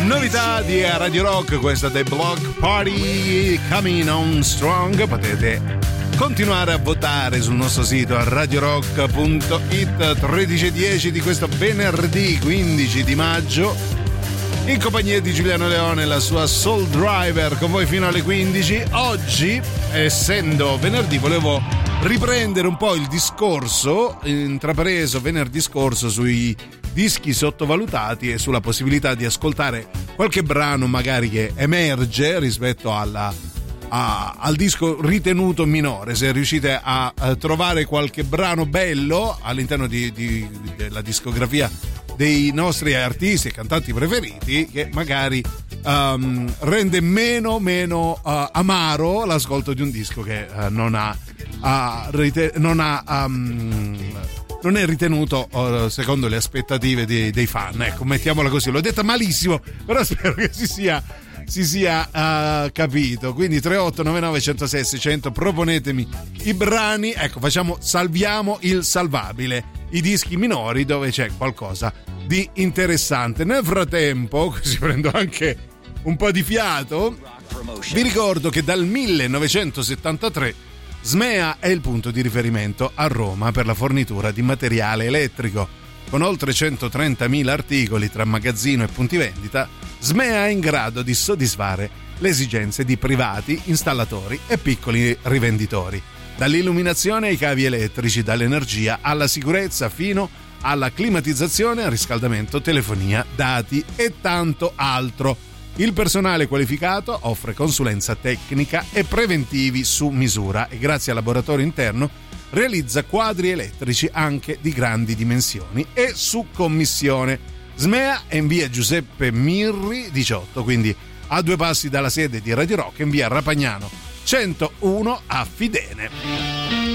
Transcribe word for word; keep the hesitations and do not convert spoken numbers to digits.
Novità di Radio Rock, questa dei Block Party, Coming On Strong. Potete continuare a votare sul nostro sito a radiorock punto it. Tredici e dieci di questo venerdì quindici di maggio, in compagnia di Giuliano Leone e la sua Soul Driver, con voi fino alle quindici. Oggi, essendo venerdì, volevo riprendere un po' il discorso intrapreso venerdì scorso sui dischi sottovalutati e sulla possibilità di ascoltare qualche brano magari che emerge rispetto alla, a, al disco ritenuto minore. Se riuscite a, a trovare qualche brano bello all'interno di, di, della discografia dei nostri artisti e cantanti preferiti, che magari um, rende meno meno uh, amaro l'ascolto di un disco che uh, non ha, uh, rite- non ha um, non è ritenuto uh, secondo le aspettative dei, dei fan, ecco, mettiamola così. L'ho detta malissimo, però spero che si sia si sia uh, capito. Quindi tre otto nove nove uno zero sei sei zero zero, proponetemi i brani, ecco, facciamo salviamo il salvabile, i dischi minori dove c'è qualcosa di interessante. Nel frattempo, così prendo anche un po' di fiato, vi ricordo che dal millenovecentosettantatré Smea è il punto di riferimento a Roma per la fornitura di materiale elettrico. Con oltre centotrentamila articoli tra magazzino e punti vendita, Smea è in grado di soddisfare le esigenze di privati, installatori e piccoli rivenditori. Dall'illuminazione ai cavi elettrici, dall'energia alla sicurezza fino alla climatizzazione, al riscaldamento, telefonia, dati e tanto altro. Il personale qualificato offre consulenza tecnica e preventivi su misura e grazie al laboratorio interno realizza quadri elettrici anche di grandi dimensioni e su commissione. Smea è in via Giuseppe Mirri diciotto, quindi a due passi dalla sede di Radio Rock, in via Rapagnano centouno a Fidene.